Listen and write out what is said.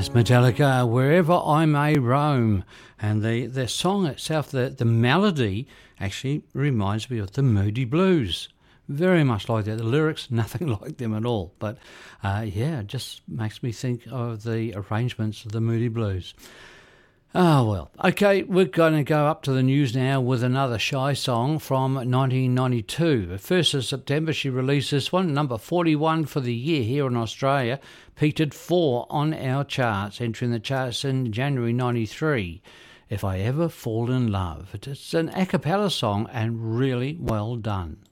That's Metallica, Wherever I May Roam. And the song itself, the melody, actually reminds me of the Moody Blues. Very much like that. The lyrics, nothing like them at all. But it just makes me think of the arrangements of the Moody Blues. Oh, well. Okay, we're going to go up to the news now with another Shy song from 1992. The 1st of September, she released this one, number 41 for the year here in Australia, peaked at 4 on our charts, entering the charts in January 93. If I Ever Fall in Love. It's an a cappella song and really well done.